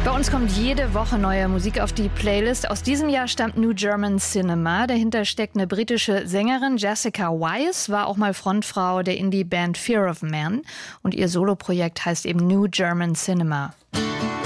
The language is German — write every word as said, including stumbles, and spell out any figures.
Bei uns kommt jede Woche neue Musik auf die Playlist. Aus diesem Jahr stammt New German Cinema. Dahinter steckt eine britische Sängerin. Jessica Wise war auch mal Frontfrau der Indie-Band Fear of Man. Und ihr Soloprojekt heißt eben New German Cinema.